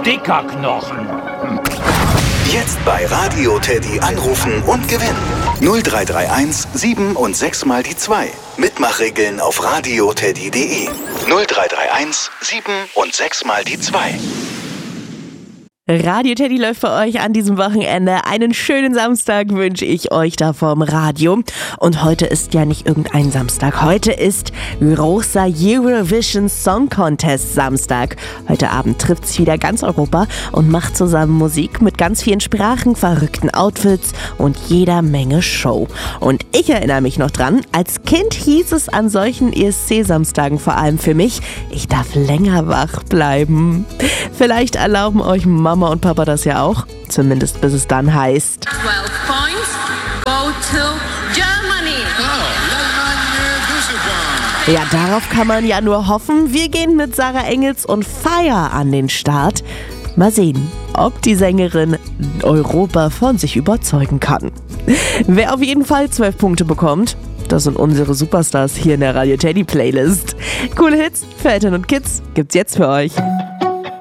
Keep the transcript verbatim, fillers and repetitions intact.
dicker Knochen. Hm. Jetzt bei Radio Teddy anrufen und gewinnen. null drei drei eins sieben und sechs mal die zwei. Mitmachregeln auf radioteddy punkt de. null drei drei eins sieben und sechs mal die zwei. Radio Teddy läuft für euch an diesem Wochenende. Einen schönen Samstag wünsche ich euch da vorm Radio. Und heute ist ja nicht irgendein Samstag. Heute ist großer Eurovision Song Contest Samstag. Heute Abend trifft sich wieder ganz Europa und macht zusammen Musik mit ganz vielen Sprachen, verrückten Outfits und jeder Menge Show. Und ich erinnere mich noch dran, als Kind hieß es an solchen E S C-Samstagen vor allem für mich, ich darf länger wach bleiben. Vielleicht erlauben euch Mama und Papa das ja auch, zumindest bis es dann heißt twelve points go to Germany. Ja, darauf kann man ja nur hoffen. Wir gehen mit Sarah Engels und Fire an den Start. Mal sehen, ob die Sängerin Europa von sich überzeugen kann. Wer auf jeden Fall zwölf Punkte bekommt, das sind unsere Superstars hier in der Radio Teddy Playlist. Coole Hits für Eltern und Kids gibt's jetzt für euch.